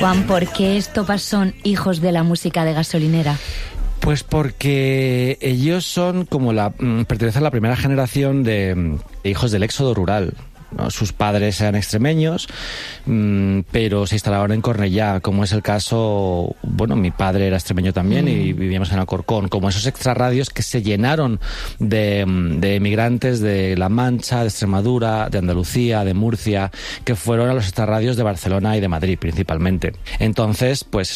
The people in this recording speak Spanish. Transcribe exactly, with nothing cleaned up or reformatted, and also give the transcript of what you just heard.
Juan, ¿por qué Estopas son hijos de la música de gasolinera? Pues porque ellos son como la pertenecen a la primera generación de, de hijos del éxodo rural, ¿no? Sus padres eran extremeños, mmm, pero se instalaron en Cornellá, como es el caso, bueno, mi padre era extremeño también mm. y vivíamos en Alcorcón, como esos extrarradios que se llenaron de, de emigrantes de La Mancha, de Extremadura, de Andalucía, de Murcia, que fueron a los extrarradios de Barcelona y de Madrid principalmente. Entonces, pues